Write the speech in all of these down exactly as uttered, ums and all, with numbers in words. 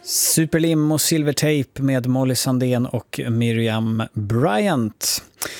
Superlim och Silvertape med Molly Sandén och Miriam Bryant.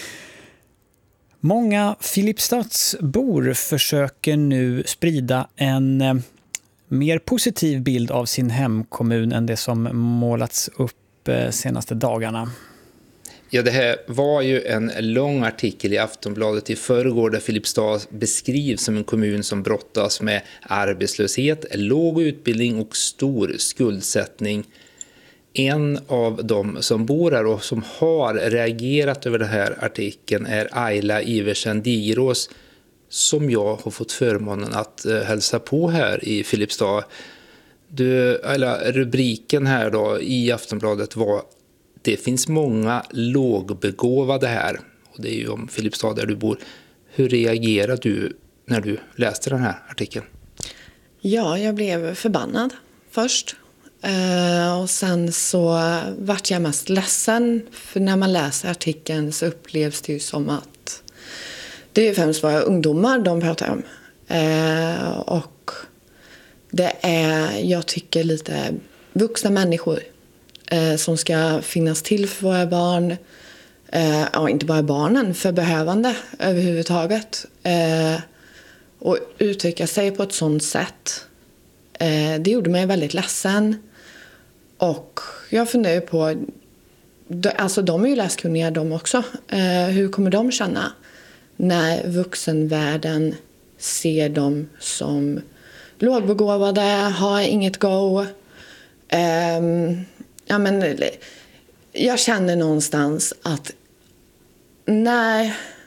Många Filipstadsbor försöker nu sprida en eh, mer positiv bild av sin hemkommun än det som målats upp eh, senaste dagarna. Ja, det här var ju en lång artikel i Aftonbladet i förrgår där Filipstad beskrivs som en kommun som brottas med arbetslöshet, låg utbildning och stor skuldsättning. En av dem som bor här och som har reagerat över den här artikeln är Ayla Iversen Digerås, som jag har fått förmånen att uh, hälsa på här i Filipstad. Du, Ayla, rubriken här då i Aftonbladet var: det finns många lågbegåvade här. Och det är ju om Filipstad där du bor. Hur reagerade du när du läste den här artikeln? Ja, jag blev förbannad först. Uh, och sen så vart jag mest ledsen. För när man läser artikeln så upplevs det ju som att det är främst våra ungdomar de pratar om. Uh, och det är, jag tycker, lite vuxna människor uh, som ska finnas till för våra barn. Uh, ja, inte bara barnen, för behövande överhuvudtaget. Uh, och uttrycka sig på ett sånt sätt. Uh, det gjorde mig väldigt ledsen. Och jag funderar på, alltså de är ju läskunniga de också. Uh, hur kommer de känna när vuxenvärlden ser dem som lågbegåvade, har inget go? Um, ja, men jag känner någonstans att när